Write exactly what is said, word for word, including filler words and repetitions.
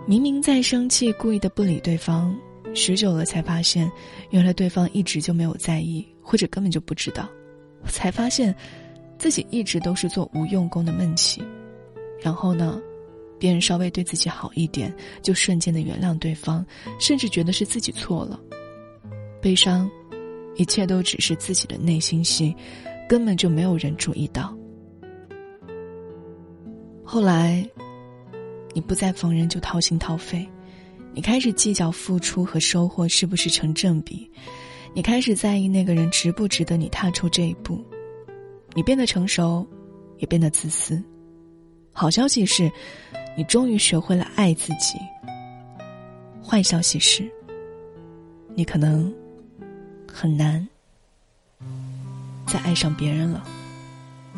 明明在生气，故意的不理对方，许久了才发现，原来对方一直就没有在意，或者根本就不知道。才发现自己一直都是做无用功的闷气。然后呢，别人稍微对自己好一点，就瞬间的原谅对方，甚至觉得是自己错了。悲伤，一切都只是自己的内心戏，根本就没有人注意到。后来你不再逢人就掏心掏肺，你开始计较付出和收获是不是成正比，你开始在意那个人值不值得你踏出这一步。你变得成熟，也变得自私。好消息是，你终于学会了爱自己。坏消息是，你可能很难再爱上别人了。